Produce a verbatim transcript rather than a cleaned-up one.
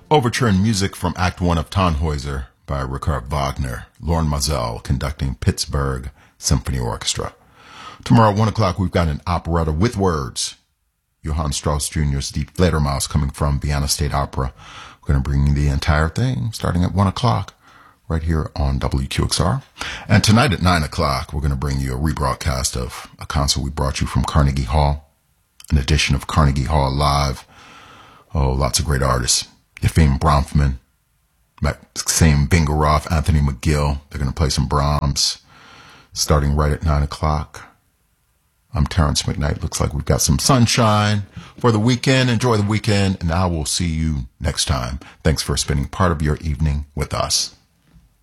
Overture and music from Act One of Tannhäuser by Richard Wagner. Lorne Mazel conducting Pittsburgh Symphony Orchestra. Tomorrow at one o'clock, we've got an operetta with words. Johann Strauss Junior's Die Fledermaus coming from Vienna State Opera. We're going to bring you the entire thing starting at one o'clock right here on W Q X R. And tonight at nine o'clock, we're going to bring you a rebroadcast of a concert we brought you from Carnegie Hall, an edition of Carnegie Hall Live. Oh, lots of great artists. Efim Bronfman, Maxim Bingarov, Anthony McGill. They're going to play some Brahms starting right at nine o'clock. I'm Terrence McKnight. Looks like we've got some sunshine for the weekend. Enjoy the weekend, and I will see you next time. Thanks for spending part of your evening with us.